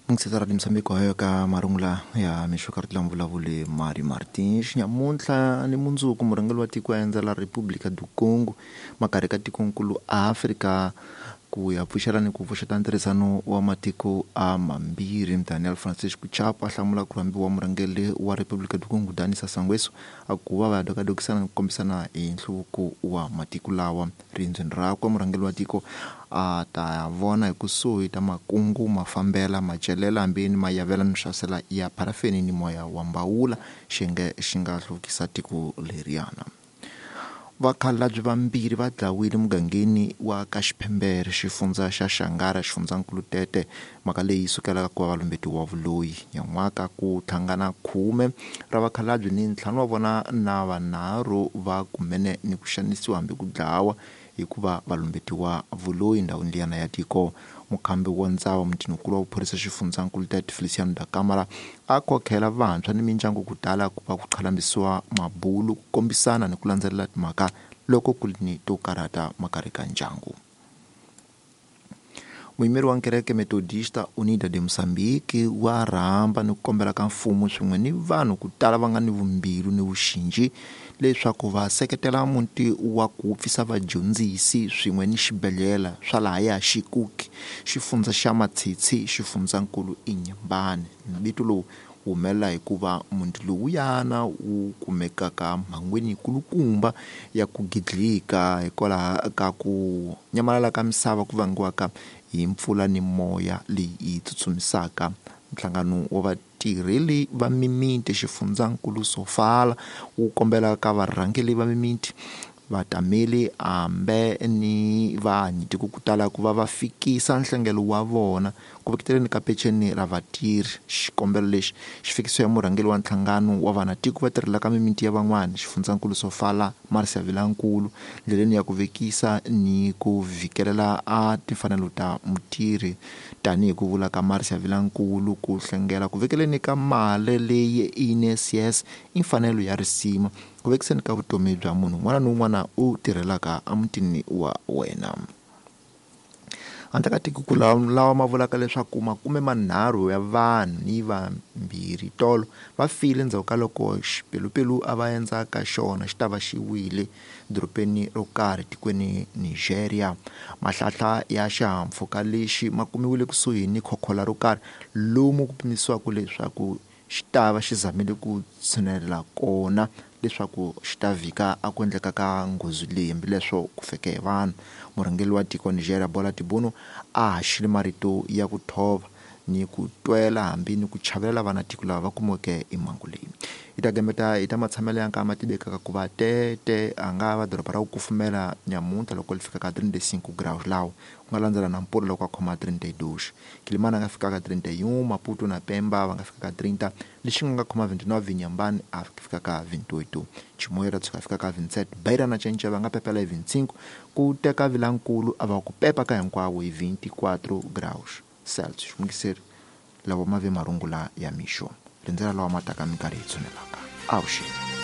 Mungsetara dimsambiko hayo ka marungula ya mixokartila mvulavule Mari Martins nyamuntlha ni mundzuku murhangeri wa tiko ya endzela Republika du Congo makari ka tikonkulu Afrika ku ya pfuxela ni ku pfuxeta ntirhisano wa matiko a mambirhi. Daniel Francisco Chapo a hlamula ku rhambiwa murhangeri wa Republika du Congo Dani Sassangweso a ku va dokadokisana ni ku kombisana hi nhluvuko wa matiko lawa. Rindzweni rakwe murhangeri wa tiko a ta vona hi kusuhi ta makungu mafambela macelela hambeni mayavela ni swasela ya parafeni ni moya wa mbawula xi nga hluvukisa tiko leriyana. Vakhalabyi vambirhi va dlawile mugangeni wa ka Xiphembere xifundza xa Xangara xifundzankulu Tete mhaka leyi sukelaka ku va valumbetiwa vuloyi nyan'waka ku tlhangana 10 ra vakhalabyi ni 5 wa vona na vanharhu va kumene ni ku xanisiwa hambi ku dlawa hikuva valumbetiwa vuloyi ndhawini liyana ya tiko. Mukhambi wa ndzawa mutinikulu wa vuphorisa xifundzankulu Tete Feliciano da Camara a khokhela vantshwa ni mindyangu ku tala ku va ku qhalambisiwa mabulu ku kombisana ni ku landzelela timhaka loko ku ni to karata makari ka ndyangu. Muyimeri wa nkereke Methodista Unida de Moçambique wa rhamba ni ku kombela ka mfumo swin'we ni vanhu ku tala va nga ni vumbilu ni vuxinji leswaku va seketela muti wa ku pfisa vadyondzisi swin'we ni xibedhlele swa laha ya Xikuki xifundza xa Matsitsi xifundzankulu Inyembane. Mbito lowu humelela hikuva muti lowuyana wu kumekaka mhangweni kulukumba ya ku gidlika hikwalaho ka ku nyamalala ka misava ku vangiwaka hi mpfula ni moya leyi tsutsumisaka. Nhlangano wa vatirheli va mimiti xifundzankulu Sofala wu kombela ka varhangeli va mimiti vatameli ambe ni vanyitiko ku tala ku va fikisa nhlengelo wa vona ku veketeleni ka peceni ra vatirhi. Xikombelo lexi xi fikisiwe murhangeli wa nhlangano wa vanatiko va tirhelaka mimiti ya van'wana xifundzankulu Sofala Marcia Vilankulu ndleleni ya ku vekisa ni ku vhikelela a timfanelo ta mutirhi tanihi ku vula ka Marcia Vilankulu ku hlengela ku vekeleni ka mali leyi INSS i mfanelo ya risima ku vekiseni ka vutomi bya munhu un'wana ni un'wana u tirhelaka emutini wa wena. Antakatiko ku lawa ma vulaka leswaku 30 ya vanhu ni vambirhi tolo va file ndzhaku ka loko xipelupelu a va endzaka xona xi ta va xi wile doropeni ro karhi tikweni Nigeria. Mahlahla ya xihahampfhuka lexi ma kumiwile kusuhi ni khokhola ro karhi lomu ku pimisiwaka leswaku xi ta va xi zamile ku tshinelela kona leswaku xi ta vhika a ku endleka ka nghozi leyi hambileswo ku feke vanhu. Murhangeri wa tiko Nigeria Bola Tinubu a haxile marito ya ku thova ni ku twela hambi ni ku chavelela vanatiko lava va kumiweke hi mhangu leyi. Hi ta gembeta hi ta matshamelo ya nkama tibekaka ku va tete a nga va doroba ra ku kufumela nyamuntlha loko li fika ka 35 graus lawa ku nga landzela na Mpula loko a khoma 32. Kilimani a nga fika ka 31, Maputo na Pemba va nga fika ka 30, Lixinga nga khoma 29, Nyambani a fika ka 28, Chimoyo tshuka fika ka 27, Beira na Cence va nga pepela hi 25, ku teka Vilankulu a va ku pepa ka hinkwawo hi 24 graus Celsius. Mungiseri lawa mave marungula ya mixo rindzela lawa mataka minkarhi hi tshunelaka. Avuxeni.